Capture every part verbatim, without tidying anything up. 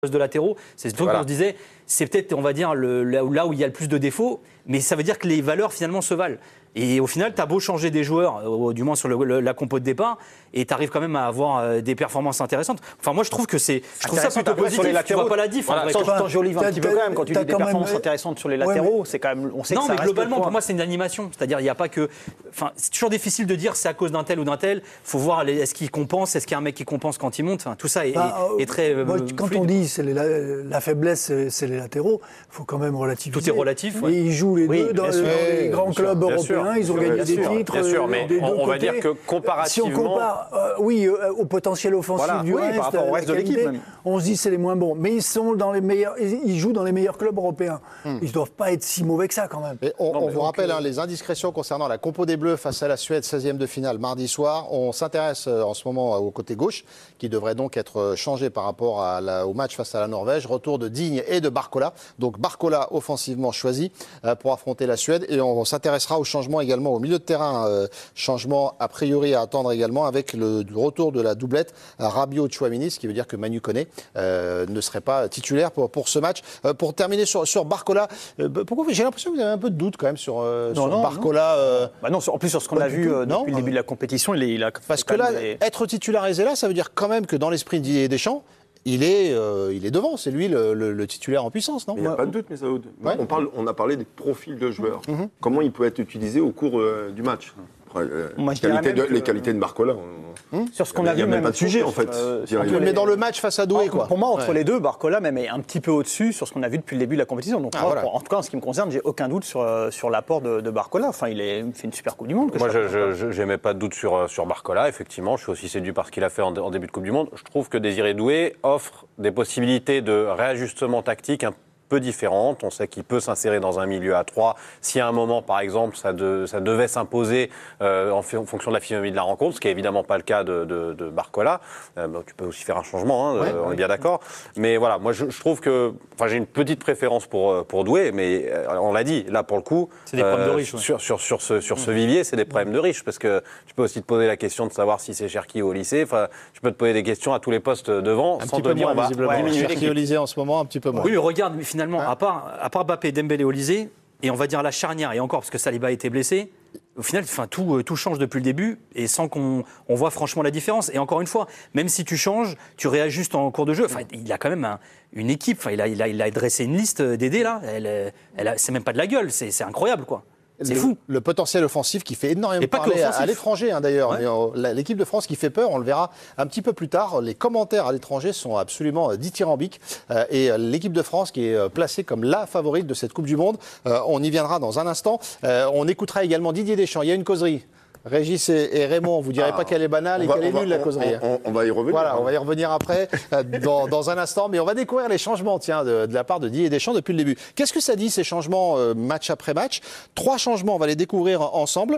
de latéraux, c'est ce truc voilà. qu'on se disait, c'est peut-être, on va dire, le, là, où, là où il y a le plus de défauts, mais ça veut dire que les valeurs finalement se valent. Et au final, tu as beau changer des joueurs, euh, du moins sur le, le, la compo de départ, et tu arrives quand même à avoir euh, des performances intéressantes. Enfin, moi, je trouve que c'est, je trouve ça plutôt positif. Sur les latéraux, tu vois pas la diff. Voilà, sans t'enjolive un petit peu quand même quand tu dis des performances même... intéressantes sur les latéraux. Ouais, c'est quand même, on sait non, que ça mais reste globalement, pour moi, c'est une animation. C'est-à-dire, il n'y a pas que. Enfin, c'est toujours difficile de dire c'est à cause d'un tel ou d'un tel. Il faut voir les, est-ce qu'il compense, est-ce qu'il y a un mec qui compense quand il monte. Enfin, tout ça est, bah, est, est très. Moi, euh, quand fluide. On dit c'est les, la, la faiblesse, c'est les latéraux, il faut quand même relativiser. Tout est relatif. Et ils jouent les deux dans les grands clubs européens. Ils ont gagné des titres. Bien sûr, mais on va dire que comparativement. Si on compare, euh, oui, euh, au potentiel offensif voilà, du oui, reste, par rapport au reste de l'équipe, même. On se dit c'est les moins bons. Mais ils sont dans les meilleurs, ils jouent dans les meilleurs clubs européens. Hmm. Ils ne doivent pas être si mauvais que ça, quand même. Mais on, non, on mais vous donc, rappelle euh... hein, les indiscrétions concernant la compo des Bleus face à la Suède, seizième de finale, mardi soir. On s'intéresse euh, en ce moment au côté gauche, qui devrait donc être changé par rapport à la, au match face à la Norvège. Retour de Digne et de Barcola. Donc Barcola offensivement choisi euh, pour affronter la Suède. Et on, on s'intéressera au changement également au milieu de terrain. Euh, changement a priori à attendre également avec le, le retour de la doublette Rabiot-Tchouaméni, ce qui veut dire que Manu Koné euh, ne serait pas titulaire pour, pour ce match. Euh, pour terminer sur, sur Barcola, euh, pourquoi j'ai l'impression que vous avez un peu de doute quand même sur, euh, non, sur non, Barcola euh... bah non, en plus sur ce qu'on a vu euh, depuis non, le début de la compétition, il, est, il a parce que là, des... être titularisé là, ça veut dire quand même que dans l'esprit de Didier Deschamps, il est, euh, il est devant, c'est lui le, le, le titulaire en puissance, non ? Il n'y a pas de doute, mais Saoud. Ouais. On, parle, on a parlé des profils de joueurs. Mm-hmm. Comment il peut être utilisé au cours euh, du match ? Euh, Moi, qualité de, que... Les qualités de Barcola. Hum sur ce qu'on a vu, il n'y a même pas de sujet en fait. Euh, mais dans le match face à Doué, quoi. Pour moi, entre ouais. les deux, Barcola même est un petit peu au-dessus sur ce qu'on a vu depuis le début de la compétition. Donc, ah, moi, voilà. pour, en tout cas, en ce qui me concerne, j'ai aucun doute sur, sur l'apport de, de Barcola. Enfin, il, est, il fait une super Coupe du Monde. Moi, je n'ai pas de doute sur, sur Barcola. Effectivement, je suis aussi séduit par ce qu'il a fait en, en début de Coupe du Monde. Je trouve que Désiré Doué offre des possibilités de réajustement tactique un peu différentes. On sait qu'il peut s'insérer dans un milieu à trois. Si à un moment, par exemple, ça, de, ça devait s'imposer euh, en, f- en fonction de la physionomie de la rencontre, ce qui n'est évidemment pas le cas de, de, de Barcola, euh, bah, tu peux aussi faire un changement, hein, ouais, euh, on ouais. est bien d'accord. Mais voilà, moi je, je trouve que, enfin, j'ai une petite préférence pour pour Doué, mais euh, on l'a dit, là pour le coup, c'est des euh, problèmes de riches. Ouais. Sur sur sur ce sur ce vivier, c'est des problèmes de riches parce que tu peux aussi te poser la question de savoir si c'est Cherki au lycée. Enfin, tu peux te poser des questions à tous les postes devant, un sans te dire on va diminuer Cherki au lycée en ce moment, un petit peu moins. Oui, mais regarde, mais finalement, hein? à part à part Mbappé et Dembélé au lycée, et on va dire la charnière, et encore parce que Saliba a été blessé, au final, enfin, tout, tout change depuis le début, et sans qu'on on voit franchement la différence. Et encore une fois, même si tu changes, tu réajustes en cours de jeu. Enfin, il a quand même un, une équipe, enfin, il, a, il, a, il a dressé une liste d'aider là, elle, elle a, c'est même pas de la gueule, c'est, c'est incroyable quoi. C'est le, fou. Le potentiel offensif qui fait énormément parler à, à l'étranger hein, d'ailleurs. Ouais. Mais, euh, l'équipe de France qui fait peur, on le verra un petit peu plus tard. Les commentaires à l'étranger sont absolument dithyrambiques. Euh, et euh, l'équipe de France qui est euh, placée comme la favorite de cette Coupe du Monde, euh, on y viendra dans un instant. Euh, on écoutera également Didier Deschamps. Il y a une causerie. Régis et, et Raymond, vous ne direz ah, pas qu'elle est banale et qu'elle est nulle la causerie. On, on, on va y revenir. Voilà, on va y revenir après, dans, dans un instant. Mais on va découvrir les changements tiens, de, de la part de Didier Deschamps depuis le début. Qu'est-ce que ça dit, ces changements euh, match après match ? Trois changements, on va les découvrir ensemble.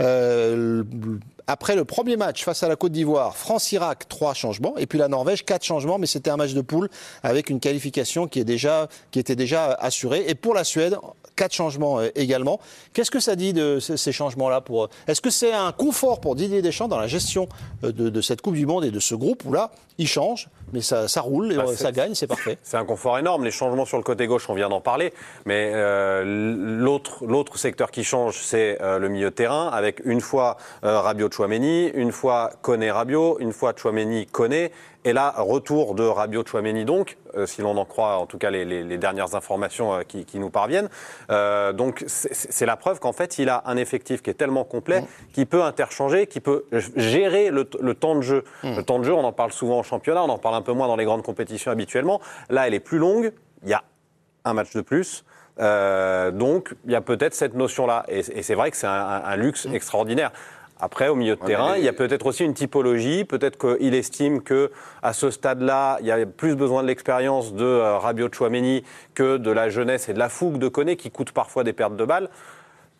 Euh, Après le premier match face à la Côte d'Ivoire, France-Irak, trois changements. Et puis la Norvège, quatre changements. Mais c'était un match de poule avec une qualification qui, est déjà, qui était déjà assurée. Et pour la Suède, quatre changements également. Qu'est-ce que ça dit de ces changements-là pour... Est-ce que c'est un confort pour Didier Deschamps dans la gestion de, de cette Coupe du Monde et de ce groupe où là, il change, mais ça, ça roule, bah, ça gagne, c'est parfait. C'est un confort énorme. Les changements sur le côté gauche, on vient d'en parler. Mais euh, l'autre, l'autre secteur qui change, c'est euh, le milieu de terrain, avec une fois euh, Rabiot-Tchouaméni, une fois Koné-Rabiot, une fois Tchouaméni-Koné. Et là, retour de Rabiot-Tchouaméni donc, euh, si l'on en croit en tout cas les, les, les dernières informations euh, qui, qui nous parviennent. Euh, donc c'est, c'est la preuve qu'en fait, il a un effectif qui est tellement complet, mmh. qui peut interchanger, qui peut gérer le, le temps de jeu. Mmh. Le temps de jeu, on en parle souvent en championnat, on en parle un peu moins dans les grandes compétitions habituellement. Là, elle est plus longue, il y a un match de plus. Euh, donc, il y a peut-être cette notion-là. Et, et c'est vrai que c'est un, un, un luxe mmh. extraordinaire. Après, au milieu de ouais, terrain, mais... il y a peut-être aussi une typologie. Peut-être qu'il estime qu'à ce stade-là, il y a plus besoin de l'expérience de euh, Rabiot-Tchouaméni que de la jeunesse et de la fougue de Koné, qui coûte parfois des pertes de balles. Voilà.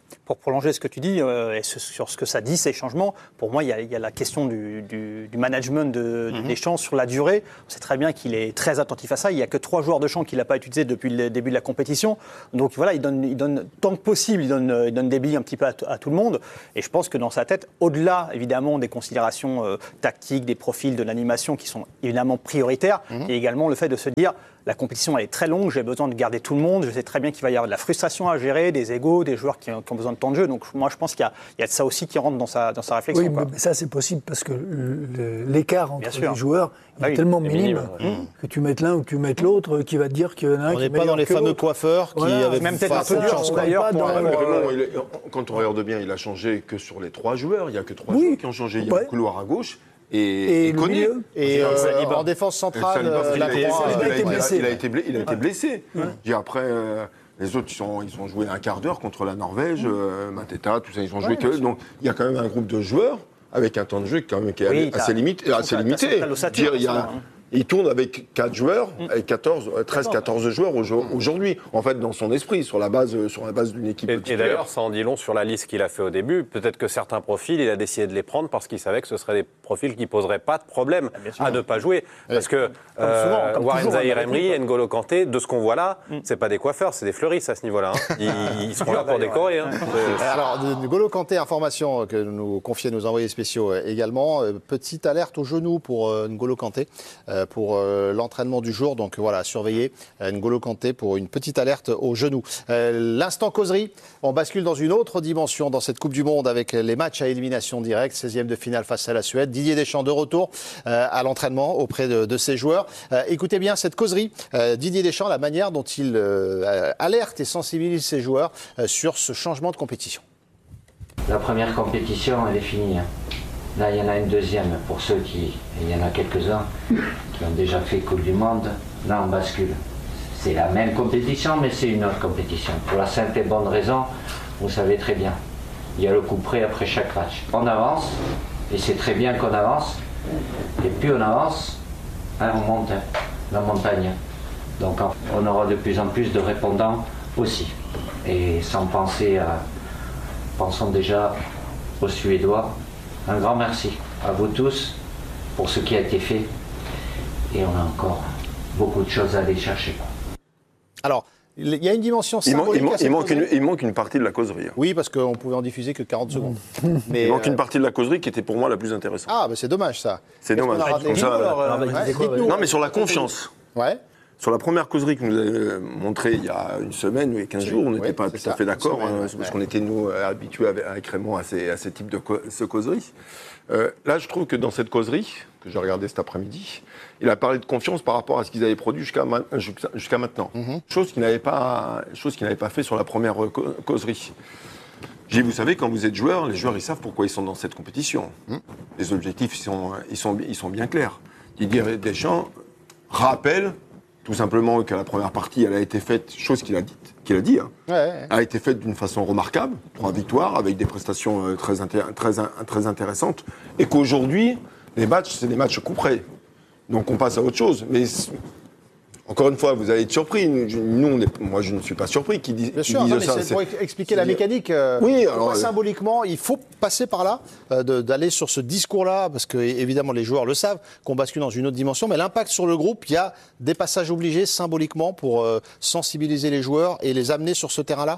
Pour prolonger ce que tu dis, euh, et ce, sur ce que ça dit, ces changements, pour moi, il y a, il y a la question du, du, du management de, mm-hmm. des champs sur la durée. On sait très bien qu'il est très attentif à ça. Il n'y a que trois joueurs de champ qu'il n'a pas utilisés depuis le début de la compétition. Donc voilà, il donne, il donne tant que possible, il donne, il donne des billes un petit peu à, t- à tout le monde. Et je pense que dans sa tête, au-delà évidemment des considérations euh, tactiques, des profils, de l'animation qui sont évidemment prioritaires, mm-hmm. il y a également le fait de se dire... La compétition elle est très longue, j'ai besoin de garder tout le monde. Je sais très bien qu'il va y avoir de la frustration à gérer, des égos, des joueurs qui, qui ont besoin de temps de jeu. Donc moi, je pense qu'il y a, il y a de ça aussi qui rentre dans sa, dans sa réflexion. Oui, quoi. mais ça, c'est possible parce que le, l'écart entre bien les joueurs est ah oui, tellement minime minime, que tu mettes l'un ou que tu mettes l'autre qui va te dire qu'il y en a un on qui n'est pas dans les fameux coiffeurs qui voilà, avaient même peut-être un peu de chance d'ailleurs. Dans... Euh, il est... Quand on regarde bien, il a changé que sur les trois joueurs. Il n'y a que trois oui. joueurs qui ont changé. Il y a ouais. le couloir à gauche. Et, et, et Koné. Et euh, en défense centrale, il a été blessé. Après, euh, les autres, ils, sont, ils ont joué un quart d'heure contre la Norvège, euh, Mateta, tout ça, ils ont joué. Ouais, que, donc, il y a quand même un groupe de joueurs avec un temps de jeu quand même, qui est oui, assez, limite, assez limité. Dire, il y a, il tourne avec quatre joueurs, avec quatorze, treize, quatorze joueurs aujourd'hui, en fait, dans son esprit, sur la base, sur la base d'une équipe. Et, et d'ailleurs, ça en dit long sur la liste qu'il a fait au début. Peut-être que certains profils, il a décidé de les prendre parce qu'il savait que ce seraient des profils qui ne poseraient pas de problème à ne pas jouer. Parce que euh, souvent, Warren Zaïre-Emery, N'Golo Kanté, de ce qu'on voit là, mm. c'est pas des coiffeurs, c'est des fleuristes à ce niveau-là. Hein. Ils, ils seront là pour décorer. Hein. Alors, N'Golo Kanté, information que nous confiait nos envoyés spéciaux également. Petite alerte au genou pour N'Golo Kanté, pour l'entraînement du jour. Donc voilà, surveillez N'Golo Kanté pour une petite alerte au genou. L'instant causerie, on bascule dans une autre dimension dans cette Coupe du Monde avec les matchs à élimination directe, seizième de finale face à la Suède. Didier Deschamps de retour euh, à l'entraînement auprès de, de ses joueurs. Euh, écoutez bien cette causerie. Euh, Didier Deschamps, la manière dont il euh, alerte et sensibilise ses joueurs euh, sur ce changement de compétition. La première compétition, elle est finie. Là, il y en a une deuxième pour ceux qui, et il y en a quelques-uns, qui ont déjà fait Coupe du Monde. Là, on bascule. C'est la même compétition, mais c'est une autre compétition. Pour la simple et bonne raison, vous savez très bien, il y a le coup près après chaque match. On avance. Et c'est très bien qu'on avance. Et plus on avance, hein, on monte hein, la montagne. Donc on aura de plus en plus de répondants aussi. Et sans penser à... Pensons déjà aux Suédois. Un grand merci à vous tous pour ce qui a été fait. Et on a encore beaucoup de choses à aller chercher. Alors, il y a une dimension symbolique. Il, man, il, man, il, manque une, il manque une partie de la causerie. Oui, parce qu'on pouvait en diffuser que quarante secondes. Mais il manque euh... une partie de la causerie qui était pour moi la plus intéressante. Ah, mais c'est dommage ça. C'est dommage. Comme ça, alors, euh, ouais, ouais. Non, mais sur la confiance. Ouais. Sur la première causerie que vous nous avez montrée il y a une semaine ou quinze jours, on n'était ouais, pas tout ça, à fait d'accord, semaine, hein, ouais. parce qu'on était, nous, habitués avec Raymond à ces, à ces types de co- ce causeries. Euh, là, je trouve que dans cette causerie, que j'ai regardée cet après-midi, il a parlé de confiance par rapport à ce qu'ils avaient produit jusqu'à, ma- jusqu'à maintenant. Mm-hmm. Chose qu'il n'avait pas, chose qu'il n'avait pas fait sur la première co- causerie. J'ai dit, vous savez, quand vous êtes joueur, les joueurs, ils savent pourquoi ils sont dans cette compétition. Mm. Les objectifs, ils sont, ils sont, ils sont bien clairs. Didier Deschamps rappelle tout simplement que la première partie, elle a été faite, chose qu'il a dit, qu'il a dit, hein, ouais, ouais. a été faite d'une façon remarquable, trois victoires, avec des prestations euh, très, intér- très, très intéressantes, et qu'aujourd'hui, les matchs, c'est des matchs coup près. Donc on passe à autre chose. Mais encore une fois, vous allez être surpris. Nous, on est, moi, je ne suis pas surpris qu'ils disent, Bien sûr, disent non, mais ça. c'est c'est pour expliquer c'est la mécanique. Euh, oui, alors, euh, symboliquement, il faut passer par là, euh, de, d'aller sur ce discours-là, parce que évidemment les joueurs le savent, qu'on bascule dans une autre dimension. Mais l'impact sur le groupe, il y a des passages obligés symboliquement pour euh, sensibiliser les joueurs et les amener sur ce terrain-là.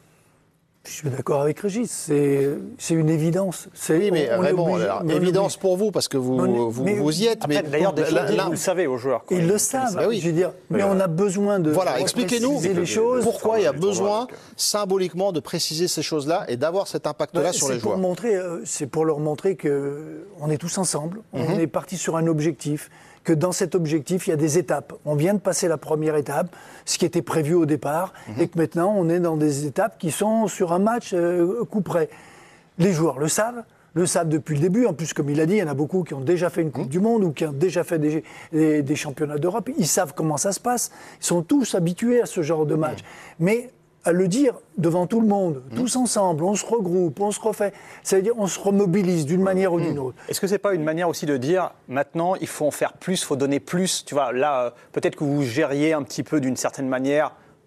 Je suis d'accord avec Régis, c'est, c'est une évidence. C'est, oui, mais on, on vraiment, obligé, alors, mais évidence pour vous, parce que vous, est, vous, vous y êtes. Après, mais d'ailleurs, des là, là, vous le savez aux joueurs. Ils le savent, bah oui. je veux dire, mais on a besoin de voilà, expliquez-nous les choses. Pourquoi il y a besoin, symboliquement, de préciser ces choses-là et d'avoir cet impact-là bah, sur les pour joueurs. Montrer, c'est pour leur montrer qu'on est tous ensemble, mm-hmm. on est parti sur un objectif, que dans cet objectif, il y a des étapes. On vient de passer la première étape, ce qui était prévu au départ, mmh. et que maintenant, on est dans des étapes qui sont sur un match euh, coup près. Les joueurs le savent, le savent depuis le début. En plus, comme il a dit, il y en a beaucoup qui ont déjà fait une Coupe mmh. du Monde ou qui ont déjà fait des, des, des championnats d'Europe. Ils savent comment ça se passe. Ils sont tous habitués à ce genre de match. Mmh. Mais à le dire devant tout le monde, mmh. tous ensemble, on se regroupe, on se refait. C'est-à-dire on se remobilise d'une manière ou d'une mmh. autre. Est-ce que c'est pas une manière aussi de dire, maintenant, il faut en faire plus, il faut donner plus. Tu vois, là, peut-être que vous gériez un petit peu d'une certaine manière,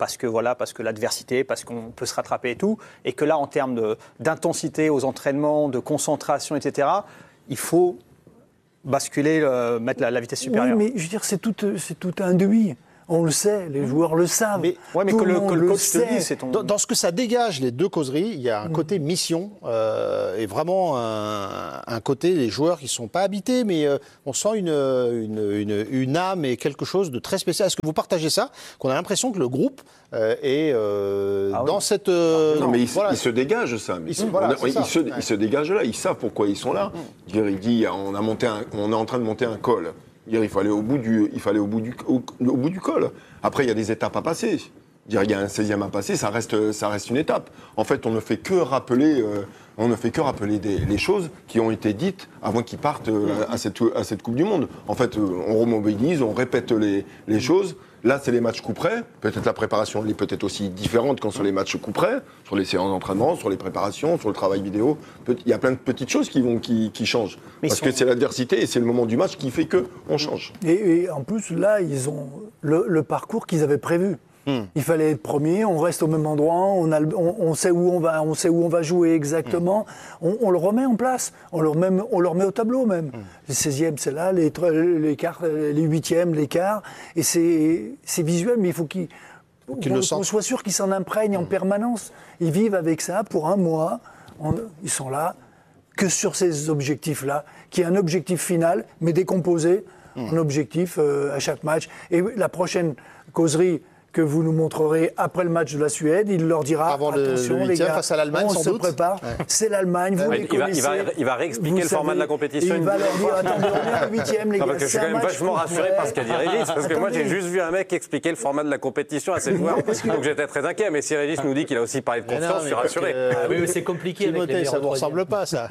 parce que voilà, parce que l'adversité, parce qu'on peut se rattraper et tout, et que là, en termes de, d'intensité aux entraînements, de concentration, et cetera, il faut basculer, euh, mettre la, la vitesse supérieure. Oui, mais je veux dire, c'est tout, c'est tout induit. On le sait, les joueurs le savent. Mais, ouais, mais tout que le le, monde que le le coach sait. te dise, c'est ton... Dans, dans ce que ça dégage, les deux causeries, il y a un côté mission euh, et vraiment un, un côté des joueurs qui ne sont pas habités, mais euh, on sent une, une, une, une âme et quelque chose de très spécial. Est-ce que vous partagez ça? Qu'on a l'impression que le groupe euh, est euh, ah, dans oui. cette... Euh, non, mais ils, voilà. ils se dégagent, ça. Mais Ils se- voilà, on a- c'est ils, ça. se, Ouais. ils se dégagent là, ils savent pourquoi ils sont là. Dire, il dit, on, a monté un- on est en train de monter un col. Dire, il faut aller au bout du, il faut aller au bout du, au, au bout du col. Après, il y a des étapes à passer. Dire, il y a un seizième à passer, ça reste, ça reste une étape. En fait, on ne fait que rappeler, euh, on ne fait que rappeler des, les choses qui ont été dites avant qu'ils partent euh, à, cette, à cette Coupe du Monde. En fait, euh, on remobilise, on répète les, les choses. Là, c'est les matchs coup près. Peut-être la préparation, elle est peut-être aussi différente quand sur les matchs coup près, sur les séances d'entraînement, sur les préparations, sur le travail vidéo. Peut- Il y a plein de petites choses qui, vont, qui, qui changent. Mais Parce sont- que c'est l'adversité et c'est le moment du match qui fait qu'on change. Et, et en plus, là, ils ont le, le parcours qu'ils avaient prévu. Il fallait être premier, on reste au même endroit, on, a le- on, on sait où on va, on sait où on va jouer exactement. On, on le remet en place, on le remet, on le remet au tableau même. Les seizièmes, c'est là, les, tre- les, quarts, les huitièmes, les quarts, et c'est c'est visuel, mais il faut qu'ils qu'ils qu'on- le sentent. qu'on soit sûr qu'ils s'en imprègnent en permanence. Ils vivent avec ça pour un mois, on- ils sont là que sur ces objectifs-là, qui est un objectif final, mais décomposé en objectif euh, à chaque match. Et la prochaine causerie que vous nous montrerez après le match de la Suède, il leur dira Avant le- attention le les huitième gars, face à l'Allemagne, on sans se doute. prépare, c'est l'Allemagne, vous Ouais, les il va- connaissez. il va- il va réexpliquer vous le format de la savez, compétition. et il va leur dire attendez, on est en huitième les Non, gars, parce que je c'est suis un quand même match vachement rassuré complet. par ce qu'a dit Régis, parce que moi j'ai Attendez. juste vu un mec expliquer le format de la compétition à ses joueurs, donc j'étais très inquiet. Mais si Régis nous dit qu'il a aussi parlé de Mais non, confiance, je suis mais rassuré. parce que, Ah oui, mais c'est compliqué avec les Timothée, ça meilleurs vous ressemble troisièmes. pas, ça.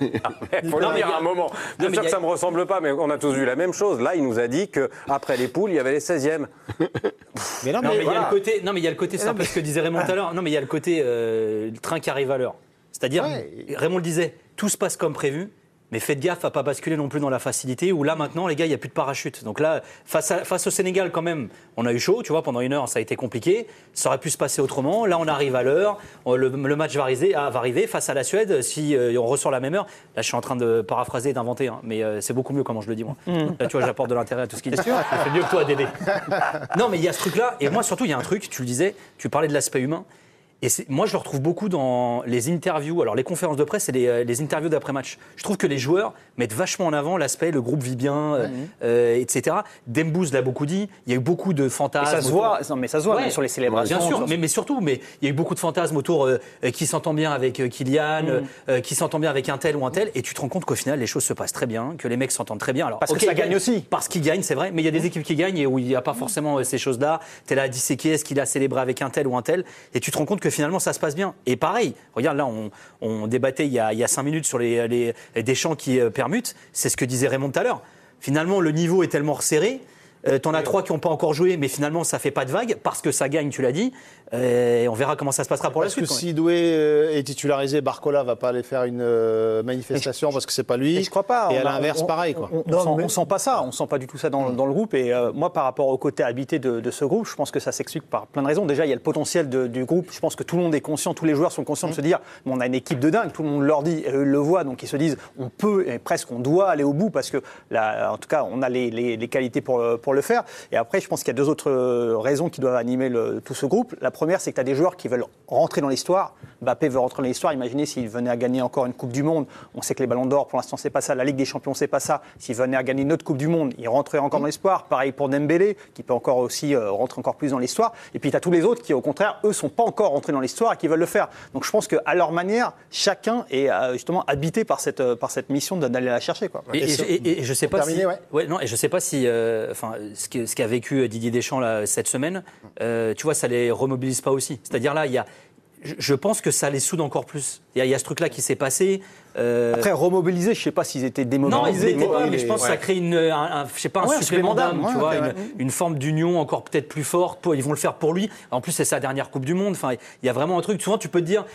Il faut Non, le mais dire il y a- à un moment. Bien mais sûr il y que a- ça me ressemble pas, mais on a tous vu la même chose. Là, il nous a dit qu'après les poules, il y avait les seizièmes. Mais non, Non, mais il y a voilà. le côté, non, mais il y a le côté, c'est un peu ce que disait Raymond tout à l'heure. Non, mais il y a le côté, euh, le train qui arrive à l'heure. C'est-à-dire, Ouais. Raymond le disait, tout se passe comme prévu. Mais faites gaffe à pas basculer non plus dans la facilité où là maintenant les gars il n'y a plus de parachute. Donc là face, à, face au Sénégal quand même on a eu chaud, tu vois, pendant une heure ça a été compliqué. Ça aurait pu se passer autrement. Là on arrive à l'heure, on- le, le match va arriver, ah, va arriver face à la Suède si euh, on ressort la même heure. Là je suis en train de paraphraser et d'inventer, hein, mais euh, c'est beaucoup mieux comment je le dis moi. Là tu vois j'apporte de l'intérêt à tout ce qu'il dit. C'est mieux que toi Dédé. Non mais il y a ce truc là et moi surtout il y a un truc, tu le disais, tu parlais de l'aspect humain. Et c'est- moi, je le retrouve beaucoup dans les interviews, alors les conférences de presse et les, euh, les interviews d'après-match. Je trouve que les joueurs mettent vachement en avant l'aspect, le groupe vit bien, euh, euh, et cetera. Dembouz l'a beaucoup dit, il y a eu beaucoup de Et fantasmes. ça se autour- voit, non, mais ça se voit Ouais. même sur les célébrations. Bien sûr, sur- mais, mais surtout, mais il y a eu beaucoup de fantasmes autour euh, euh, qui s'entend bien avec euh, Kylian, euh, euh, qui s'entend bien avec un tel ou un tel, et tu te rends compte qu'au final, les choses se passent très bien, que les mecs s'entendent très bien. Alors, Parce que ok, ça ils gagne aussi. Parce qu'ils gagnent, c'est vrai, mais il y a des équipes qui gagnent et où il n'y a pas forcément euh, ces choses-là. Tu es là à disséquer, est-ce qu'il a célébré avec un tel ou un tel, et tu te rends compte que finalement, ça se passe bien. Et pareil, regarde, là, on, on débattait il y, a, il y a cinq minutes sur les, les, les Deschamps qui euh, permutent, c'est ce que disait Raymond tout à l'heure. Finalement, le niveau est tellement resserré. Euh, T'en as trois qui n'ont pas encore joué, mais finalement ça fait pas de vague parce que ça gagne, tu l'as dit. Euh, et on verra comment ça se passera pour Parce la que suite. si Doué euh, est titularisé, Barcola va pas aller faire une euh, manifestation parce que c'est pas lui. Et je crois pas. Et On à a- l'inverse, on- pareil, quoi. On, on, Non, sent, mais- on sent pas ça. On sent pas du tout ça dans, dans le groupe. Et euh, moi, par rapport au côté habité de, de ce groupe, je pense que ça s'explique par plein de raisons. Déjà, il y a le potentiel de- du groupe. Je pense que tout le monde est conscient, tous les joueurs sont conscients de se dire, bon, on a une équipe de dingue. Tout le monde leur dit, et eux le voient, donc ils se disent, on peut et presque on doit aller au bout parce que, là, en tout cas, on a les, les- les qualités pour, le- pour le faire. Et après, je pense qu'il y a deux autres euh, raisons qui doivent animer le- tout ce groupe. La première, c'est que tu as des joueurs qui veulent rentrer dans l'histoire. Mbappé veut rentrer dans l'histoire. Imaginez s'il venait à gagner encore une Coupe du Monde. On sait que les Ballons d'Or, pour l'instant, c'est pas ça. La Ligue des Champions, c'est pas ça. S'il venait à gagner une autre Coupe du Monde, il rentrerait encore dans l'histoire. Pareil pour Dembélé, qui peut encore aussi euh, rentrer encore plus dans l'histoire. Et puis tu as tous les autres qui, au contraire, eux, sont pas encore rentrés dans l'histoire et qui veulent le faire. Donc je pense qu'à leur manière, chacun est euh, justement habité par cette, euh, par cette mission de- d'aller la chercher, quoi. Et, et- et- et je sais Pour pas terminer, si, ouais. ouais, non, et je sais pas si, euh, enfin, ce que- ce qu'a vécu Didier Deschamps là, cette semaine, euh, tu vois, ça les remobilise pas aussi. C'est-à-dire là, il y a, je, je pense que ça les soude encore plus. Il y a, il y a ce truc-là qui s'est passé. euh, Après, remobiliser, je sais pas s'ils étaient non, démobilisés. ils n'étaient pas, mais- mais je pense que ça crée une, un, un- je sais pas, un Ouais, un supplément supplément d'âme, d'âme, tu ouais, vois, ok, une, ouais. une forme d'union encore peut-être plus forte. Pour- Ils vont le faire pour lui. En plus, c'est sa dernière Coupe du Monde. Enfin, il y a vraiment un truc. Souvent, tu peux te dire.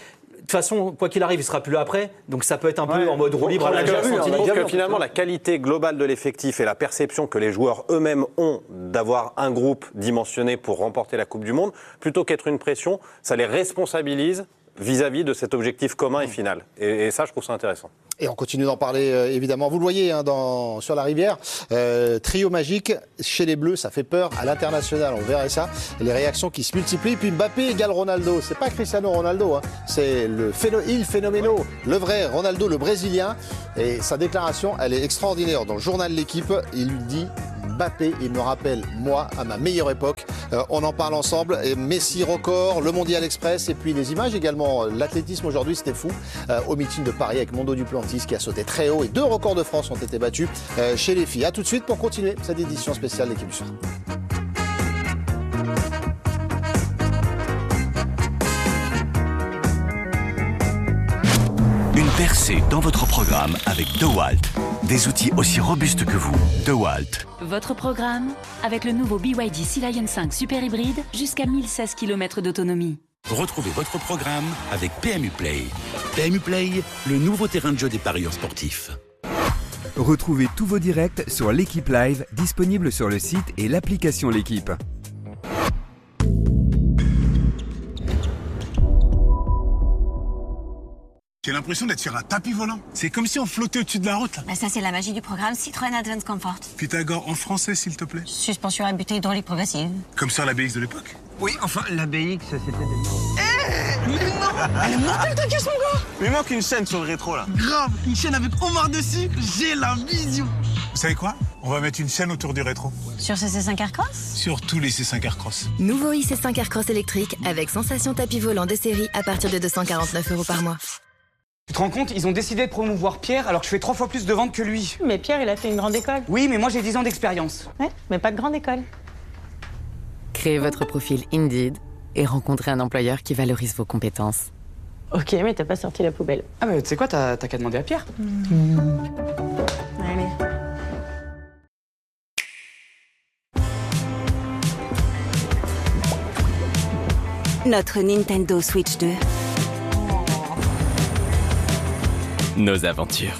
toute façon, quoi qu'il arrive, il sera plus là après. Donc ça peut être un peu Ouais. en mode roue libre. Je à la trouve Gérard que- Santini. je trouve que finalement, la qualité globale de l'effectif et la perception que les joueurs eux-mêmes ont d'avoir un groupe dimensionné pour remporter la Coupe du Monde, plutôt qu'être une pression, ça les responsabilise vis-à-vis de cet objectif commun et final. Et, et ça, je trouve ça intéressant. Et on continue d'en parler, euh, évidemment. Vous le voyez hein, dans, sur la rivière. Euh, trio magique, chez les Bleus, ça fait peur. À l'international, on verrait ça. Les réactions qui se multiplient. Puis Mbappé égale Ronaldo. C'est pas Cristiano Ronaldo. Hein. C'est le phéno- il phénoméno, le vrai Ronaldo, le Brésilien. Et sa déclaration, elle est extraordinaire. Dans le journal L'Équipe, il lui dit... Mbappé, il me rappelle, moi, à ma meilleure époque. Euh, on en parle ensemble. Et Messi record, le Mondial Express et puis les images également. L'athlétisme aujourd'hui, c'était fou. Euh, au meeting de Paris avec Mondo Duplantis qui a sauté très haut et deux records de France ont été battus euh, chez les filles. A tout de suite pour continuer cette édition spéciale de l'Équipe du soir. Une percée dans votre programme avec DeWalt. Des outils aussi robustes que vous. DeWalt. Votre programme avec le nouveau B Y D Sea Lion cinq Super Hybride jusqu'à mille seize kilomètres d'autonomie. Retrouvez votre programme avec P M U Play. P M U Play, le nouveau terrain de jeu des parieurs sportifs. Retrouvez tous vos directs sur l'Équipe Live, disponible sur le site et l'application L'Équipe. J'ai l'impression d'être sur un tapis volant. C'est comme si on flottait au-dessus de la route. Là. Bah ça, c'est la magie du programme Citroën Advance Comfort. Pythagore en français, s'il te plaît. Suspension à butée hydraulique progressive. Comme ça, l'A B X de l'époque. Oui, enfin, l'A B X, c'était... Eh mais non. Elle est mortelle ta caisse, mon gars. Mais il manque une chaîne sur le rétro, là. Grave, une chaîne avec Omar dessus. J'ai la vision. Vous savez quoi? On va mettre une chaîne autour du rétro. Sur ce C cinq Aircross? Sur tous les C cinq Aircross. Nouveau i C cinq Aircross électrique avec sensation tapis volant de série à partir de deux cent quarante-neuf euros par mois. Tu te rends compte, ils ont décidé de promouvoir Pierre alors que je fais trois fois plus de ventes que lui. Mais Pierre, il a fait une grande école. Oui, mais moi j'ai dix ans d'expérience. Ouais, mais pas de grande école. Créez votre profil Indeed et rencontrez un employeur qui valorise vos compétences. Ok, mais t'as pas sorti la poubelle. Ah bah tu sais quoi, t'as qu'à demander à Pierre. Mmh. Allez. Notre Nintendo Switch deux. Nos aventures.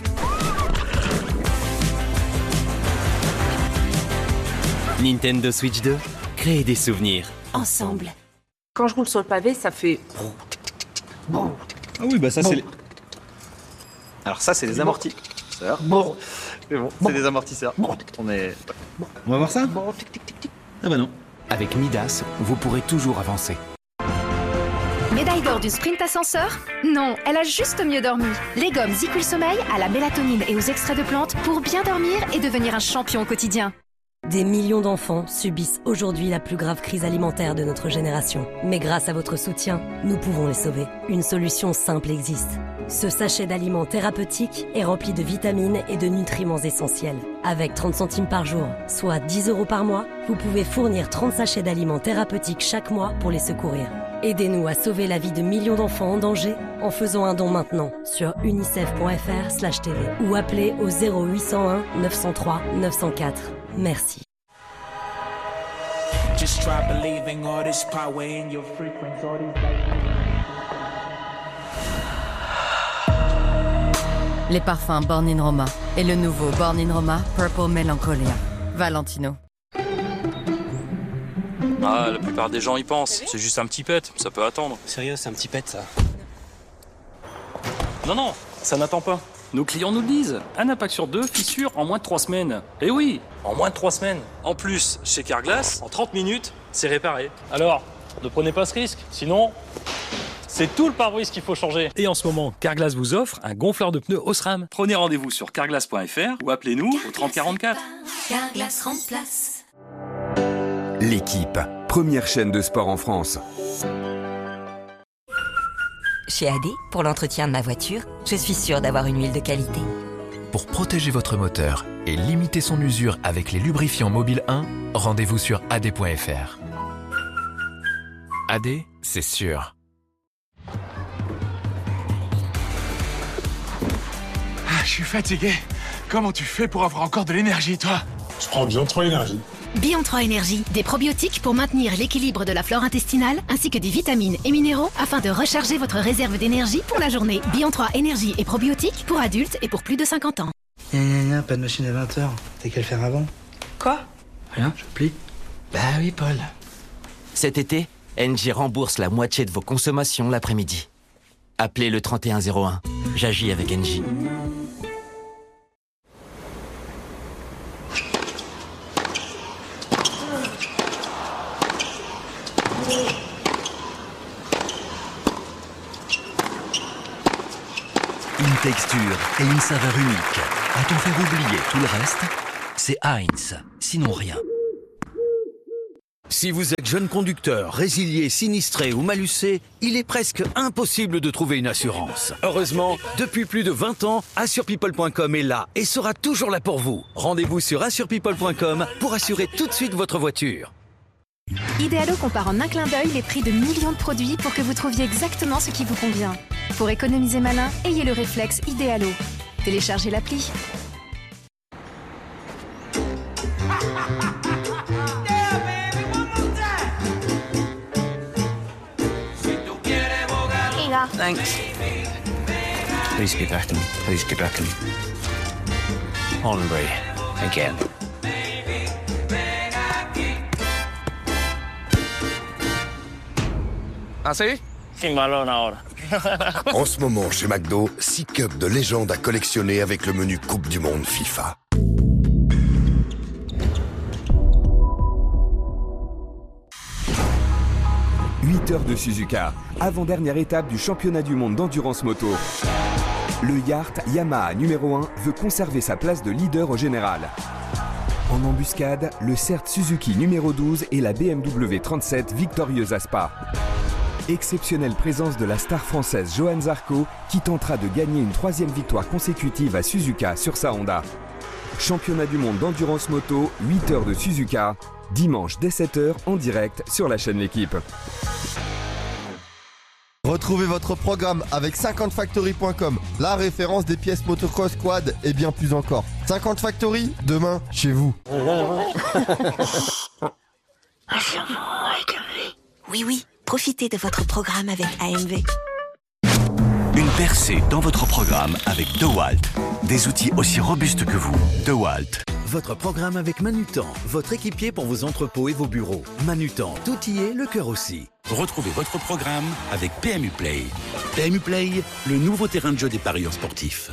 Nintendo Switch deux, créer des souvenirs. Ensemble. Quand je roule sur le pavé, ça fait... Ah oui, bah ça c'est... Les... Alors ça c'est des amortisseurs. Bon. Mais bon, c'est des amortisseurs. On est... On va voir ça? Ah bah non. Avec Midas, vous pourrez toujours avancer. Médaille d'or du sprint ascenseur? Non, elle a juste mieux dormi. Les gommes Zicul Sommeil à la mélatonine et aux extraits de plantes pour bien dormir et devenir un champion au quotidien. Des millions d'enfants subissent aujourd'hui la plus grave crise alimentaire de notre génération. Mais grâce à votre soutien, nous pouvons les sauver. Une solution simple existe. Ce sachet d'aliments thérapeutiques est rempli de vitamines et de nutriments essentiels. Avec trente centimes par jour, soit dix euros par mois, vous pouvez fournir trente sachets d'aliments thérapeutiques chaque mois pour les secourir. Aidez-nous à sauver la vie de millions d'enfants en danger en faisant un don maintenant sur unicef point f r slash t v ou appelez au zéro huit cent un neuf cent trois neuf cent quatre. Merci. Just try believing all this power in your frequency, all these... Les parfums Born in Roma et le nouveau Born in Roma Purple Melancholia. Valentino. Ah, la plupart des gens y pensent. C'est juste un petit pet, ça peut attendre. Sérieux, c'est un petit pet ça. Non, non, ça n'attend pas. Nos clients nous le disent. Un impact sur deux, fissure en moins de trois semaines. Eh oui, en moins de trois semaines. En plus, chez Carglass, en trente minutes, c'est réparé. Alors, ne prenez pas ce risque, sinon... C'est tout le pare-brise qu'il faut changer. Et en ce moment, Carglass vous offre un gonfleur de pneus Osram. Prenez rendez-vous sur carglass point f r ou appelez-nous au trente quarante-quatre. Carglass remplace. L'Équipe, première chaîne de sport en France. Chez A D, pour l'entretien de ma voiture, je suis sûre d'avoir une huile de qualité. Pour protéger votre moteur et limiter son usure avec les lubrifiants Mobile un, rendez-vous sur a d point f r. A D, c'est sûr. Ah, je suis fatigué. Comment tu fais pour avoir encore de l'énergie, toi? Je prends bien trop l'énergie. Bion trois Énergie, des probiotiques pour maintenir l'équilibre de la flore intestinale, ainsi que des vitamines et minéraux afin de recharger votre réserve d'énergie pour la journée. Bion trois Énergie et probiotiques pour adultes et pour plus de cinquante ans. Gna gna gna, pas de machine à vingt heures. T'as qu'à le faire avant. Quoi? Rien, je plie. Bah oui, Paul. Cet été, Engie rembourse la moitié de vos consommations l'après-midi. Appelez le trente et un zéro un. J'agis avec Engie. Une texture et une saveur unique. A-t-on fait oublier tout le reste? C'est Heinz, sinon rien. Si vous êtes jeune conducteur, résilié, sinistré ou malucé, il est presque impossible de trouver une assurance. Heureusement, depuis plus de vingt ans, assure people point com est là et sera toujours là pour vous. Rendez-vous sur assure people point com pour assurer tout de suite votre voiture. Idealo compare en un clin d'œil les prix de millions de produits pour que vous trouviez exactement ce qui vous convient. Pour économiser malin, ayez le réflexe Idealo. Téléchargez l'appli. Thanks. Please get back to me. Please get back to me. Hombre, again. ¿Ah, sí? Sin balón ahora. En ce moment, chez McDo, six cups de légende à collectionner avec le menu Coupe du Monde FIFA. huit heures de Suzuka, avant-dernière étape du championnat du monde d'endurance moto. Le Yacht Yamaha numéro un veut conserver sa place de leader au général. En embuscade, le C E R T Suzuki numéro douze et la B M W trente-sept victorieuse à Spa. Exceptionnelle présence de la star française Johanne Zarco qui tentera de gagner une troisième victoire consécutive à Suzuka sur sa Honda. Championnat du monde d'endurance moto, huit heures de Suzuka, dimanche dès sept heures en direct sur la chaîne L'Équipe. Retrouvez votre programme avec cinquante factory point com, la référence des pièces motocross quad et bien plus encore. cinquante Factory, demain, chez vous. Oui, oui, profitez de votre programme avec A M V. Une percée dans votre programme avec DeWalt. Des outils aussi robustes que vous. DeWalt. Votre programme avec Manutan, votre équipier pour vos entrepôts et vos bureaux. Manutan, tout y est, le cœur aussi. Retrouvez votre programme avec P M U Play. P M U Play, le nouveau terrain de jeu des parieurs sportifs.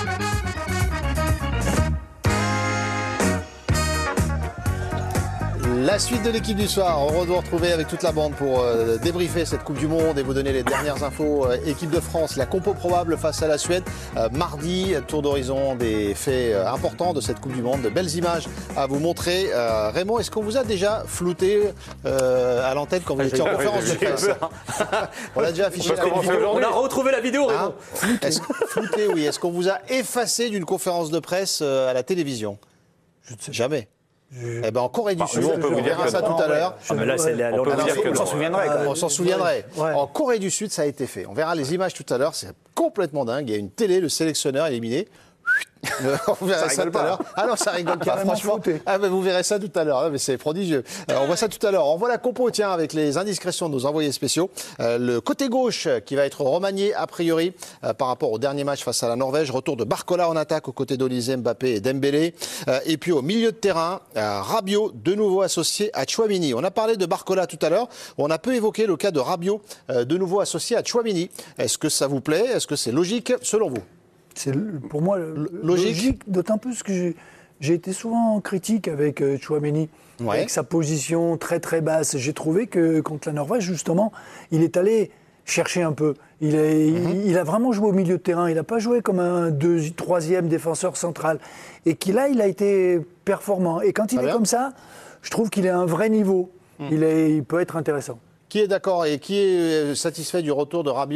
La suite de l'équipe du soir, on doit retrouver avec toute la bande pour euh, débriefer cette Coupe du Monde et vous donner les dernières infos. Euh, équipe de France, la compo probable face à la Suède. Euh, mardi, tour d'horizon des faits euh, importants de cette Coupe du Monde. De belles images à vous montrer. Euh, Raymond, est-ce qu'on vous a déjà flouté euh, à l'antenne quand vous étiez en conférence de presse? On a déjà affiché la vidéo. On a retrouvé la vidéo, Raymond. Hein, est-ce, flouté, oui. Est-ce qu'on vous a effacé d'une conférence de presse euh, à la télévision? Je ne sais jamais. Je... Eh ben en Corée du bah, Sud, on, peut on verra ça tout à l'heure. Ah, mais là, c'est la... on, on, on s'en souviendrait. Quand même. On s'en souviendrait. Ouais. En Corée du Sud, ça a été fait. On verra les images tout à l'heure. C'est complètement dingue. Il y a une télé, le sélectionneur éliminé. On verra ça, ça tout à l'heure. Ah non, ça rigole pas, franchement. Ah, mais vous verrez ça tout à l'heure. Ah, mais c'est prodigieux. Alors, on voit ça tout à l'heure. On voit la compo, tiens, avec les indiscrétions de nos envoyés spéciaux. Euh, le côté gauche qui va être remanié, a priori, euh, par rapport au dernier match face à la Norvège. Retour de Barcola en attaque aux côtés d'Olysée, Mbappé et Dembélé. Euh, et puis au milieu de terrain, euh, Rabiot, de nouveau associé à Tchouaméni. On a parlé de Barcola tout à l'heure. On a peu évoqué le cas de Rabiot, euh, de nouveau associé à Tchouaméni. Est-ce que ça vous plaît? Est-ce que c'est logique, selon vous? C'est pour moi logique, logique d'autant plus que j'ai, j'ai été souvent en critique avec euh, Tchouaméni, ouais. avec sa position très très basse. J'ai trouvé que contre la Norvège, justement, il est allé chercher un peu. Il, est, mm-hmm. il, il a vraiment joué au milieu de terrain. Il n'a pas joué comme un deux, troisième défenseur central. Et qu'il là, il a été performant. Et quand il ah est bien. comme ça, je trouve qu'il est à un vrai niveau. Mm. Il, est, il peut être intéressant. Qui est d'accord et qui est satisfait du retour de Rabiot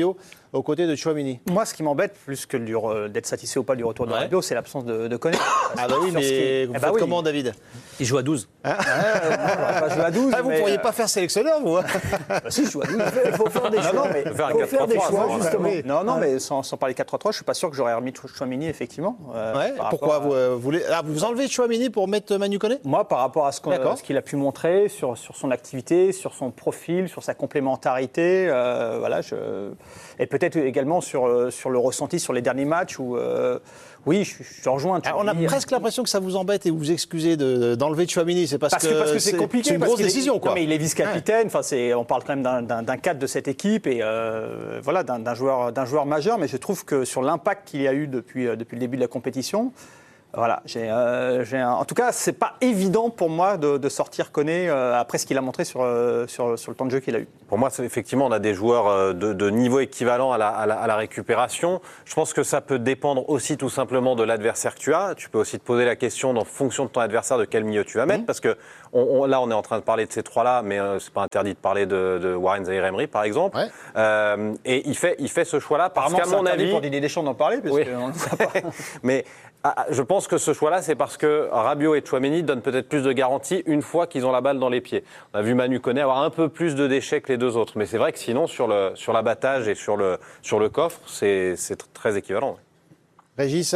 aux côtés de Tchouaméni. Moi, ce qui m'embête, plus que du re- d'être satisfait ou pas du retour de Ouais. Rabiot, c'est l'absence de, de Koné. Ah bah oui, Sur ce qui- mais Eh vous bah faites oui. comment, David? Il joue à douze. Hein Pas jouer à douze. Ah, vous mais, pourriez euh, pas faire sélectionneur, vous hein? Bah, si, je joue à douze. Il faut faire des Non, choix. non, mais Il faut faire des choix, justement. Non, non, Ouais. mais sans, sans parler quatre trois trois, je suis pas sûr que j'aurais remis Chouamini, effectivement. euh, Ouais, par pourquoi rapport vous, à- euh, voulez ah, vous enlevez Tchouaméni pour mettre Manu Koné? Moi, par rapport à ce qu'on- D'accord. à ce qu'il a pu montrer sur, sur son activité, sur son profil, sur sa complémentarité, euh, voilà, je... et peut-être également sur, euh, sur le ressenti sur les derniers matchs où, euh, oui, je, je rejoins. Ah, on a Tchouaméni. presque l'impression que ça vous embête et vous vous excusez de- d'enlever Tchouaméni. C'est parce, Parce que parce que c'est compliqué. C'est une parce grosse qu'il est- décision, quoi. Non, mais il est vice-capitaine. Enfin, c'est, on parle quand même d'un, d'un, d'un cadre de cette équipe et euh, voilà, d'un, d'un joueur, d'un joueur majeur. Mais je trouve que sur l'impact qu'il y a eu depuis, euh, depuis le début de la compétition, voilà, j'ai, euh, j'ai un- en tout cas, c'est pas évident pour moi de, de sortir Koné euh, après ce qu'il a montré sur, euh, sur, sur le temps de jeu qu'il a eu. Pour moi, c'est, effectivement, on a des joueurs euh, de, de niveau équivalent à la, à, la, à la récupération. Je pense que ça peut dépendre aussi tout simplement de l'adversaire que tu as. Tu peux aussi te poser la question, en fonction de ton adversaire, de quel milieu tu vas mettre. Mmh. Parce que on, on, là, on est en train de parler de ces trois-là, mais euh, c'est pas interdit de parler de, de Warren Zaïre-Emery, par exemple. Ouais. Euh, et il fait, il fait ce choix-là parce qu'à mon avis, pour Didier Deschamps d'en parler, parce oui. que on ne sait pas. mais ah, je pense que ce choix-là, c'est parce que Rabiot et Tchouaméni donnent peut-être plus de garanties une fois qu'ils ont la balle dans les pieds. On a vu Manu Koné avoir un peu plus de déchets que les deux autres, mais c'est vrai que sinon, sur, le, sur l'abattage et sur le, sur le coffre, c'est, c'est très équivalent. Régis?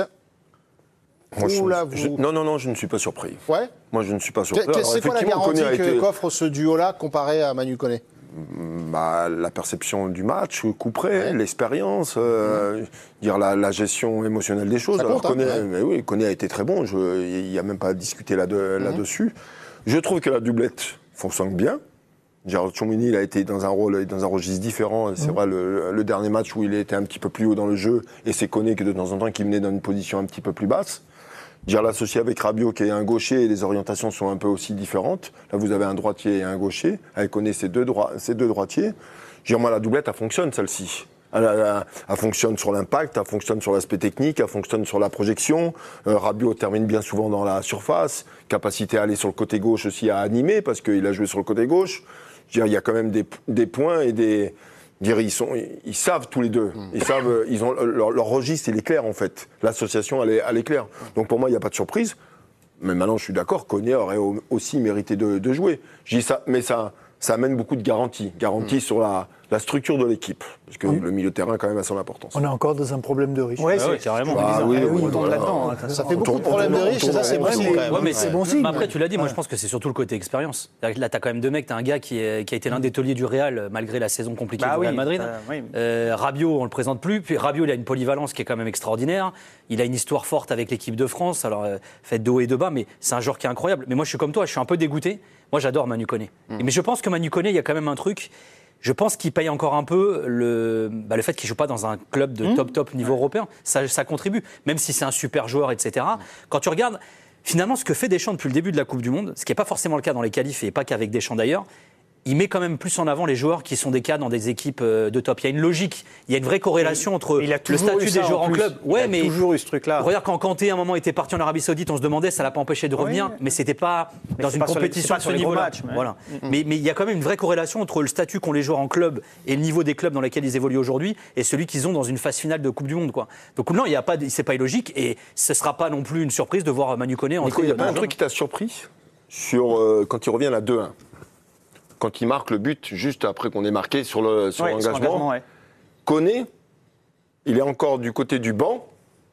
Moi, je- Oula, je- vous- non, non, non, je ne suis pas surpris. Ouais. Moi, je ne suis pas surpris. Que- que- Alors, c'est quoi la effectivement, garantie Koné a que, été- qu'offre ce duo-là comparé à Manu Koné? Bah, la perception du match, coup près, ouais. l'expérience, euh, mmh. dire la, la gestion émotionnelle des choses. Ça Alors, compte, Koné, hein, ouais. mais oui, Koné a été très bon. Il n'y a même pas à discuter là de, mmh. là-dessus. Je trouve que la doublette fonctionne bien. Tchouaméni, il a été dans un rôle, dans un registre différent. C'est mmh. vrai, le, le dernier match où il était un petit peu plus haut dans le jeu, et c'est Koné que de temps en temps qui venait dans une position un petit peu plus basse. Dire l'associer avec Rabiot qui est un gaucher et les orientations sont un peu aussi différentes. Là, vous avez un droitier et un gaucher. Elle connaît ces deux, droits, ces deux droitiers. Dire moi, la doublette, elle fonctionne, celle-ci. Elle, elle, elle fonctionne sur l'impact, elle fonctionne sur l'aspect technique, elle fonctionne sur la projection. Euh, Rabiot termine bien souvent dans la surface. Capacité à aller sur le côté gauche aussi à animer parce qu'il a joué sur le côté gauche. Dire, il y a quand même des, des points et des... Dire, ils, sont, ils savent tous les deux. Ils savent, ils ont, leur, leur registre, il est clair, en fait. L'association, elle est, elle est claire. Donc, pour moi, il n'y a pas de surprise. Mais maintenant, je suis d'accord, Koné aurait aussi mérité de, de jouer. Je dis ça, mais ça, ça amène beaucoup de garanties. Garanties mmh. sur la, la structure de l'équipe. Parce que mmh. le milieu de terrain, quand même, a son importance. On est encore dans un problème de riche. Ouais, ah c'est ouais, carrément. Ah, oui, oui, on oui, tombe voilà. là-dedans. Ça, ça fait beaucoup de problèmes de riches, et ça, c'est bon signe, quand même. Ouais, mais c'est bon signe. Mais après, tu l'as dit, moi, je pense que c'est surtout le côté expérience. Là, t'as quand même deux mecs. T'as un gars qui, est, qui a été l'un des tauliers du Real, malgré la saison compliquée bah du oui, Real Madrid. euh, oui. Euh, Rabiot, on le présente plus. Puis Rabiot, il a une polyvalence qui est quand même extraordinaire. Il a une histoire forte avec l'équipe de France. Alors, euh, fait de haut et de bas, mais c'est un joueur qui est incroyable. Mais moi, je suis comme toi, je suis un peu dégoûté. Moi, j'adore Manu Koné. Mm. Mais je pense que Manu Koné, il y a quand même un truc. Je pense qu'il paye encore un peu le, bah, le fait qu'il ne joue pas dans un club de mmh. top, top niveau ouais. européen. Ça, ça contribue, même si c'est un super joueur, et cetera. Mmh. Quand tu regardes, finalement, ce que fait Deschamps depuis le début de la Coupe du Monde, ce qui n'est pas forcément le cas dans les qualifs et pas qu'avec Deschamps d'ailleurs, il met quand même plus en avant les joueurs qui sont des cas dans des équipes de top. Il y a une logique, il y a une vraie corrélation entre le statut des joueurs en, en club. Ouais, il a mais toujours eu ce truc-là. Regarde, quand Kanté, à un moment, était parti en Arabie Saoudite, on se demandait, ça ne l'a pas empêché de revenir, oui. mais ce n'était pas mais dans une pas compétition les, de ce niveau-là. Mais... Voilà. Mm-hmm. mais, mais il y a quand même une vraie corrélation entre le statut qu'ont les joueurs en club et le niveau des clubs dans lesquels ils évoluent aujourd'hui et celui qu'ils ont dans une phase finale de Coupe du Monde. Quoi. Donc non, il y a pas, c'est pas illogique et ce ne sera pas non plus une surprise de voir Manu Koné en Il y a pas un truc qui t'a surpris sur, euh, quand il revient à deux un. Quand il marque le but, juste après qu'on ait marqué sur, le, sur ouais, l'engagement, ouais. Koné, il est encore du côté du banc,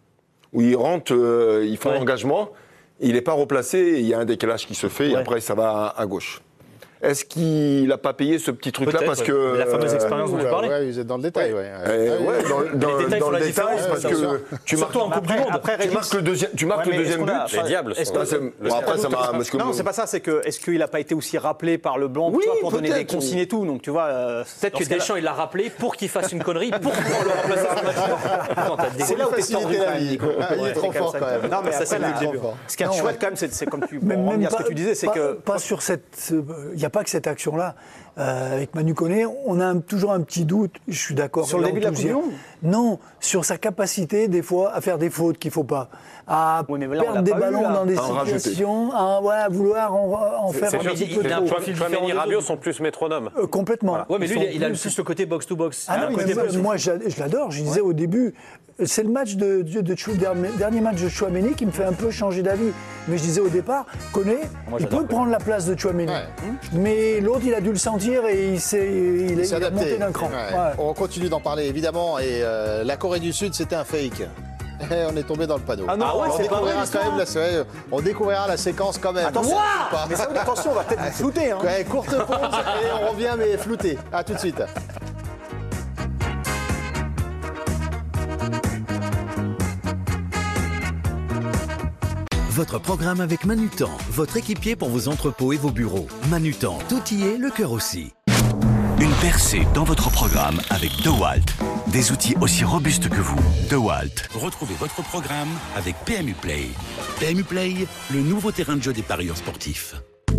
où il rentre, euh, il fait ouais. l'engagement, il n'est pas replacé, il y a un décalage qui se fait, ouais. et après ça va à, à gauche. Est-ce qu'il n'a pas payé ce petit truc-là parce ouais. que... La fameuse expérience dont tu parlais. Oui, vous êtes dans le détail. Ouais, ouais. ouais, ouais dans, dans, les détails dans font le la détail, différence, parce que tu marques, surtout en Coupe du Monde. Après, tu marques le deuxième, tu marques ouais, le deuxième but. Les diables sont... Là, bon, après, ça m'a... Parce que non, c'est pas ça, c'est que est-ce qu'il n'a pas été aussi rappelé par le blanc oui, pour donner des consignes et tout. Donc, tu vois, euh, peut-être que Deschamps, il l'a rappelé pour qu'il fasse une connerie, pour pouvoir le remplacer à son match. C'est là où t'es tordu, Nico. Il est trop fort, quand même. Non, mais ça, c'est le début. Ce qui est chouette, quand même, c'est comme tu reviens à ce que tu disais, c'est que... Pas sur cette... Il n'y a pas que cette action-là. Euh, avec Manu Koné, on a un, toujours un petit doute, je suis d'accord. Sur le début de la Coupe du Monde ? Non, sur sa capacité, des fois, à faire des fautes qu'il ne faut pas. À oui, mais là, perdre des ballons eu, dans des à situations, à, ouais, à vouloir en, en faire c'est un sûr, petit peu il, trop. Chouameni et Rabiot sont plus métronomes. Euh, complètement. Voilà. Ouais, mais Ils lui, sont il a plus- plus le côté box-to-box. Ah Il a non, un mais côté moi, plus- moi, je je l'adore. Je disais au début, c'est le match de, de, de Chou- dernier, dernier match de Chouameni qui me fait un peu changer d'avis. Mais je disais au départ, Koné, Moi, il j'adore peut prendre la place de Chouameni. Ouais. Mais l'autre, il a dû le sentir et il s'est il, Il est- s'est il a adapté. monté d'un cran. Ouais. Ouais. On continue d'en parler évidemment. Et euh, la Corée du Sud, c'était un fake. Et on est tombé dans le panneau. Ah non, on, ouais, c'est pas découvrira vrai, quand même la, ouais, on découvrira la séquence quand même. Attention, Pas. mais ça, attention, on va peut-être vous flouter. Hein. Ouais, courte pause et on revient mais flouté. À tout de suite. Votre programme avec Manutan, votre équipier pour vos entrepôts et vos bureaux. Manutan, tout y est, le cœur aussi. Une percée dans votre programme avec DeWalt. Des outils aussi robustes que vous. DeWalt. Retrouvez votre programme avec P M U Play. P M U Play, le nouveau terrain de jeu des parieurs sportifs.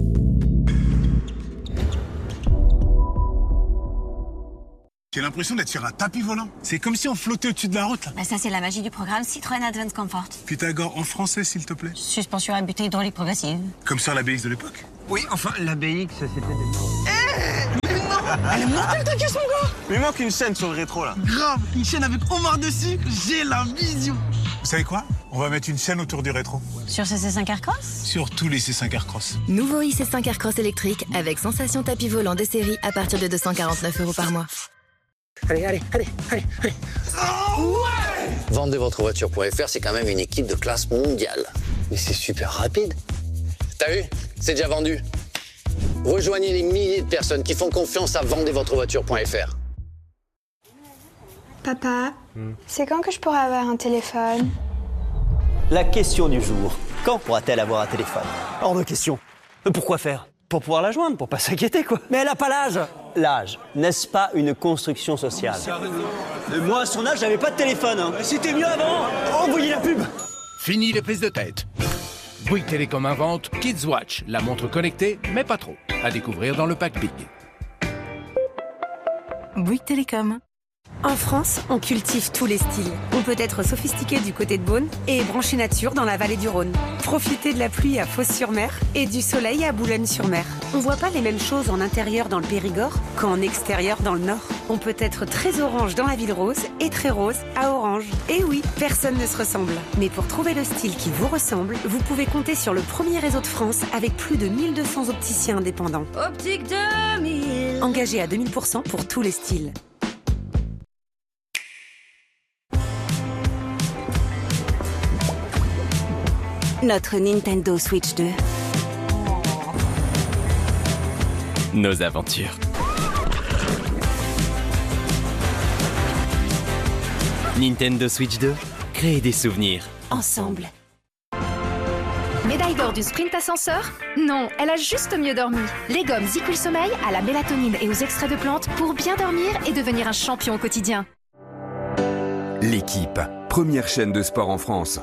J'ai l'impression d'être sur un tapis volant. C'est comme si on flottait au-dessus de la route. Là. Bah ça, c'est la magie du programme Citroën Advance Comfort. Pythagore en français, s'il te plaît. Suspension à butée hydraulique progressive. Comme sur la B X de l'époque. Oui, enfin, la B X, c'était des... Mais non, elle est mortelle ta caisse, mon gars. Mais il manque une chaîne sur le rétro, là. Grave, une chaîne avec Omar dessus. J'ai la vision. Vous savez quoi? On va mettre une chaîne autour du rétro. Sur ce C cinq Aircross? Sur tous les C cinq Aircross. Nouveau i C cinq Aircross électrique avec sensation tapis volant de série à partir de deux cent quarante-neuf euros par mois. Allez, allez, allez, allez, allez. Oh ouais! Vendez votre voiture.fr, c'est quand même une équipe de classe mondiale. Mais c'est super rapide. T'as vu? C'est déjà vendu. Rejoignez les milliers de personnes qui font confiance à vendez votre voiture.fr. Papa, c'est quand que je pourrai avoir un téléphone? La question du jour. Quand pourra-t-elle avoir un téléphone? Hors de question. Mais pourquoi faire? Pour pouvoir la joindre, pour pas s'inquiéter, quoi. Mais elle a pas l'âge. L'âge, n'est-ce pas une construction sociale? Mais moi, à son âge, j'avais pas de téléphone. Hein. C'était mieux avant. Envoyez la pub. Fini les prises de tête. Bouygues Télécom invente Kids Watch, la montre connectée, mais pas trop. À découvrir dans le pack Big. Bouygues Télécom. En France, on cultive tous les styles. On peut être sophistiqué du côté de Beaune et branché nature dans la vallée du Rhône. Profitez de la pluie à Fos-sur-Mer et du soleil à Boulogne-sur-Mer. On voit pas les mêmes choses en intérieur dans le Périgord qu'en extérieur dans le Nord. On peut être très orange dans la ville rose et très rose à Orange. Et oui, personne ne se ressemble. Mais pour trouver le style qui vous ressemble, vous pouvez compter sur le premier réseau de France avec plus de mille deux cents opticiens indépendants. Optique deux mille. Engagés à deux mille pour cent pour tous les styles. Notre Nintendo Switch deux. Nos aventures. Nintendo Switch deux, créez des souvenirs. Ensemble. Médaille d'or du sprint ascenseur? Non, elle a juste mieux dormi. Les gommes Zicul Sommeil à la mélatonine et aux extraits de plantes pour bien dormir et devenir un champion au quotidien. L'équipe, première chaîne de sport en France.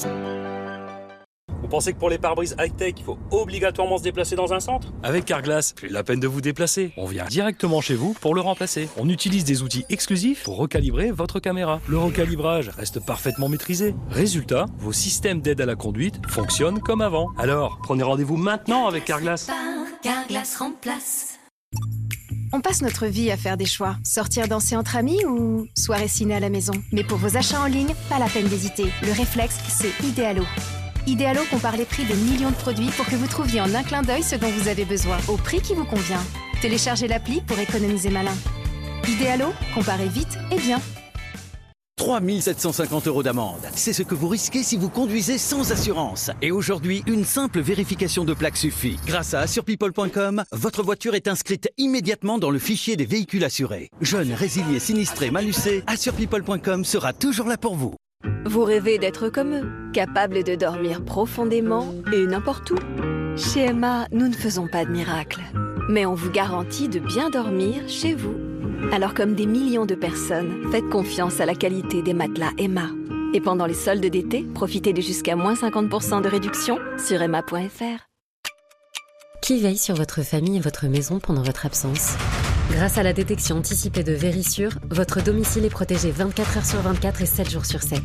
Vous pensez que pour les pare-brises high-tech, il faut obligatoirement se déplacer dans un centre? Avec Carglass, plus la peine de vous déplacer. On vient directement chez vous pour le remplacer. On utilise des outils exclusifs pour recalibrer votre caméra. Le recalibrage reste parfaitement maîtrisé. Résultat, vos systèmes d'aide à la conduite fonctionnent comme avant. Alors, prenez rendez-vous maintenant avec Carglass. Carglass remplace. On passe notre vie à faire des choix. Sortir danser entre amis ou soirée ciné à la maison. Mais pour vos achats en ligne, pas la peine d'hésiter. Le réflexe, c'est Idealo. Idealo compare les prix de millions de produits pour que vous trouviez en un clin d'œil ce dont vous avez besoin, au prix qui vous convient. Téléchargez l'appli pour économiser malin. Idealo, comparez vite et bien. trois mille sept cent cinquante euros d'amende. C'est ce que vous risquez si vous conduisez sans assurance. Et aujourd'hui, une simple vérification de plaque suffit. Grâce à assure people point com, votre voiture est inscrite immédiatement dans le fichier des véhicules assurés. Jeunes, résiliés, sinistrés, malucés, assure people point com sera toujours là pour vous. Vous rêvez d'être comme eux, capable de dormir profondément et n'importe où. Chez Emma, nous ne faisons pas de miracles, mais on vous garantit de bien dormir chez vous. Alors comme des millions de personnes, faites confiance à la qualité des matelas Emma. Et pendant les soldes d'été, profitez de jusqu'à moins cinquante pour cent de réduction sur emma point f r. Qui veille sur votre famille et votre maison pendant votre absence? Grâce à la détection anticipée de Vérissure, votre domicile est protégé vingt-quatre heures sur vingt-quatre et sept jours sur sept.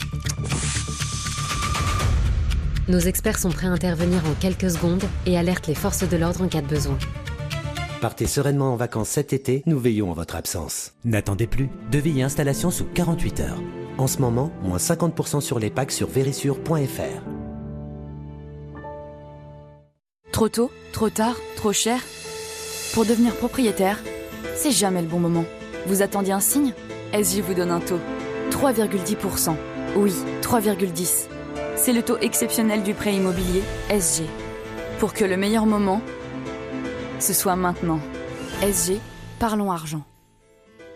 Nos experts sont prêts à intervenir en quelques secondes et alertent les forces de l'ordre en cas de besoin. Partez sereinement en vacances cet été, nous veillons en votre absence. N'attendez plus, devis et installation sous quarante-huit heures. En ce moment, moins cinquante pour cent sur les packs sur vérissure point f r. Trop tôt, trop tard, trop cher. Pour devenir propriétaire, c'est jamais le bon moment. Vous attendiez un signe ? S J vous donne un taux. trois virgule dix pour cent. Oui, trois virgule dix. C'est le taux exceptionnel du prêt immobilier S G. Pour que le meilleur moment, ce soit maintenant. S G, parlons argent.